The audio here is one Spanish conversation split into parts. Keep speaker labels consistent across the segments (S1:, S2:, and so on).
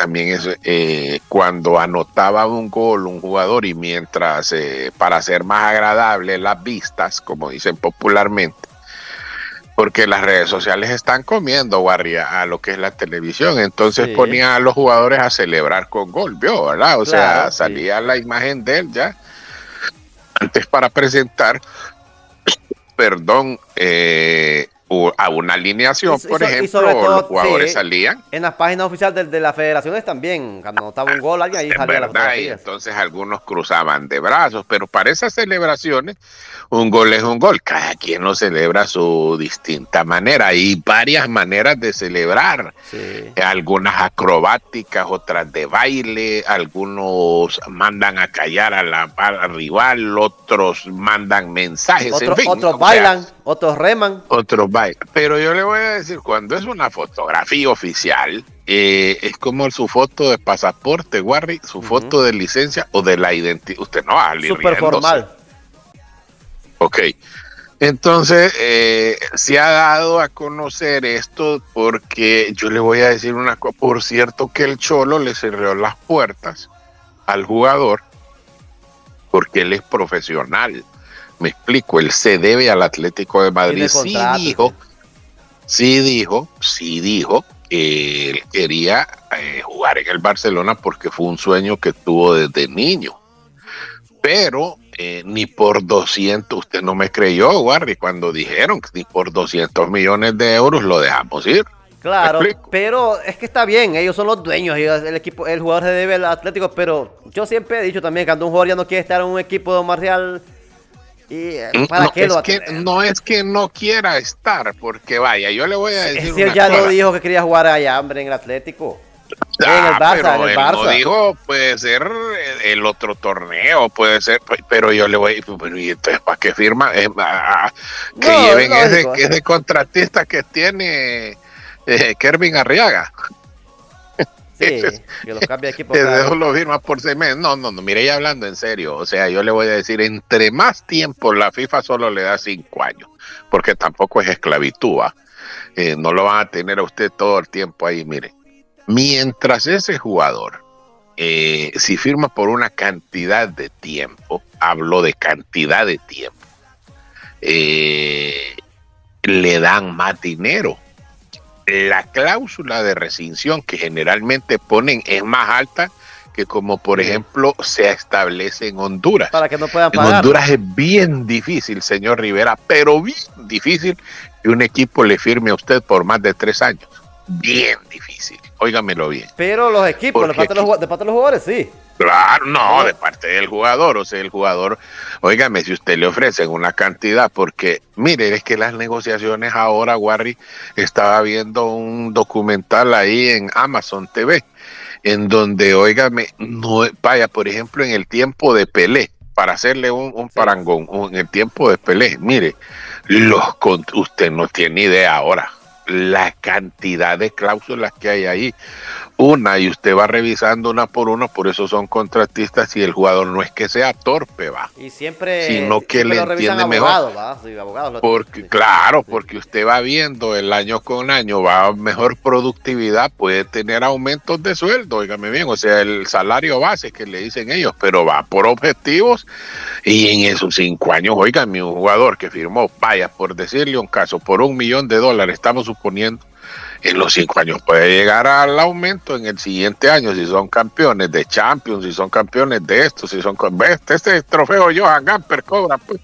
S1: también es cuando anotaba un gol un jugador y mientras, para hacer más agradable las vistas, como dicen popularmente, porque las redes sociales están comiendo, Warri, a lo que es la televisión. Entonces
S2: Sí,
S1: ponían a los jugadores a celebrar con gol, ¿vio? ¿Verdad? O sea,
S2: claro, sí.
S1: salía la imagen de él ya antes para presentar, perdón, a una alineación, por
S2: Y sobre
S1: ejemplo, los
S2: todo,
S1: jugadores
S2: sí,
S1: salían.
S2: en las páginas oficiales de las federaciones también, cuando anotaba un gol alguien, ahí
S1: Es
S2: salían las
S1: verdad, y
S2: fotografías.
S1: entonces algunos cruzaban de brazos, pero para esas celebraciones, un gol es un gol. Cada quien lo celebra a su distinta manera. Hay varias maneras de celebrar.
S2: Sí.
S1: Algunas acrobáticas, otras de baile, algunos mandan a callar al rival, otros mandan mensajes, en fin,
S2: Otros
S1: o sea,
S2: bailan, otros reman.
S1: otros bailan. Pero yo le voy a decir, cuando es una fotografía oficial, es como su foto de pasaporte, Warry, su
S2: Ujú.
S1: foto de licencia o de la identidad. Usted no va a salir
S2: Súper
S1: riéndose.
S2: formal.
S1: Ok. Entonces, se ha dado a conocer esto porque yo le voy a decir una cosa. Por cierto, que el Cholo le cerró las puertas al jugador porque él es profesional. Me explico, él se debe al Atlético de Madrid.
S2: Tiene contrato, sí.
S1: Sí dijo que él quería jugar en el Barcelona porque fue un sueño que tuvo desde niño. Pero ni por 200, usted no me creyó, Warry, cuando dijeron que ni por 200 millones de euros lo dejamos ir. ¿Me
S2: Claro,
S1: explico?
S2: pero es que está bien, ellos son los dueños, el equipo, el jugador se debe al Atlético, pero yo siempre he dicho también que cuando un jugador ya no quiere estar en un equipo de Marcial, y ¿para
S1: No,
S2: qué lo va a tener?
S1: no es que no quiera estar, porque vaya, yo le voy a decir
S2: Si él
S1: una
S2: ya lo
S1: cosa.
S2: dijo que quería jugar allá, hombre, en el Atlético, en el
S1: Ah,
S2: Barça, en
S1: pero
S2: el
S1: él no
S2: Barça.
S1: dijo, puede ser el otro torneo, puede ser, pero yo le voy a decir, bueno, ¿y entonces para qué firma? Que
S2: No,
S1: lleven
S2: lógico.
S1: ese contratista que tiene Kervin Arriaga.
S2: Sí, que los cambia de equipo cada
S1: Eso
S2: vez.
S1: lo firma por 6 meses. No, mire, ya hablando en serio, o sea, yo le voy a decir, entre más tiempo la FIFA solo le da 5 años, porque tampoco es esclavitud, ¿va? No lo van a tener a usted todo el tiempo ahí, mire. Mientras ese jugador, si firma por una cantidad de tiempo, hablo de cantidad de tiempo, eh, le dan más dinero. La cláusula de rescisión que generalmente ponen es más alta que como por
S2: Sí,
S1: ejemplo se establece en Honduras.
S2: para que no puedan
S1: En
S2: pagarlo.
S1: Honduras es bien difícil, señor Rivera, pero bien difícil que un equipo le firme a usted por más de 3 años. Bien difícil, óigamelo bien.
S2: Pero los equipos,
S1: Porque aquí,
S2: de parte de los jugadores, sí.
S1: claro, no,
S2: No,
S1: de parte del jugador, o sea, el jugador, óigame, si usted le ofrecen una cantidad, porque, mire, es que las negociaciones ahora, Warry, estaba viendo un documental ahí en Amazon TV, en donde, óigame, no, vaya, por ejemplo, en el tiempo de Pelé, para hacerle un
S2: sí.
S1: parangón, en el tiempo de Pelé, mire, usted no tiene idea ahora, la cantidad de cláusulas que hay ahí y usted va revisando una por una, por eso son contratistas y el jugador no es que sea torpe, va,
S2: Y
S1: sino que
S2: siempre
S1: le
S2: lo revisan
S1: entiende mejor.
S2: abogados, ¿va? Sí, abogados.
S1: Porque,
S2: Sí,
S1: claro,
S2: sí.
S1: porque usted va viendo el año con año, va a mejor productividad, puede tener aumentos de sueldo, óigame bien, o sea, el salario base que le dicen ellos, pero va por objetivos y en esos 5 años, óigame, un jugador que firmó, vaya, por decirle un caso, por $1 millón, estamos suponiendo, en los 5 años puede llegar al aumento en el siguiente año si son campeones de Champions, si son campeones de esto, si son este trofeo Johan Gamper cobra, pues.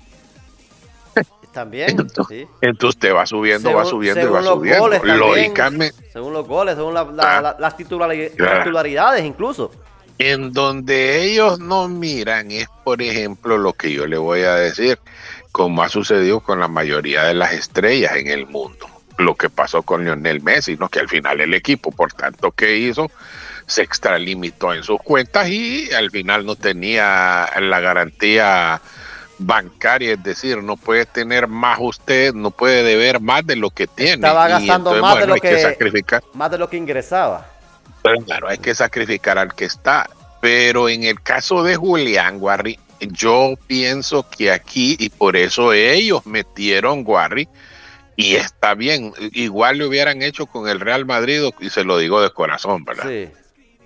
S2: También,
S1: Entonces,
S2: sí.
S1: entonces usted va subiendo, va subiendo y va
S2: Según los
S1: subiendo.
S2: goles también,
S1: Lógicamente,
S2: según los goles, según
S1: ah,
S2: las
S1: ah,
S2: titularidades incluso.
S1: en donde ellos no miran es, por ejemplo, lo que yo le voy a decir, como ha sucedido con la mayoría de las estrellas en el mundo. Lo que pasó con Lionel Messi, ¿no? Que al final el equipo, por tanto que hizo, se extralimitó en sus cuentas y al final no tenía la garantía bancaria, es decir, no puede tener más usted, no puede deber más de lo que tiene
S2: Estaba
S1: y
S2: gastando
S1: entonces, bueno, hay que sacrificar.
S2: más de lo que ingresaba.
S1: Pero claro, hay que sacrificar al que está. Pero en el caso de Julián Guarri, yo pienso que aquí, y por eso ellos metieron Guarri, y está bien, igual lo hubieran hecho con el Real Madrid, y se lo digo de corazón, ¿verdad?
S2: Sí.